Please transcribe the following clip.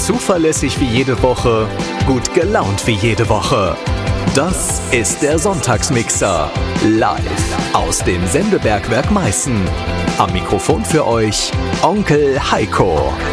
Zuverlässig wie jede Woche, gut gelaunt wie jede Woche. Das ist der Sonntagsmixer. Live aus dem Sendebergwerk Meißen. Am Mikrofon für euch Onkel Heiko.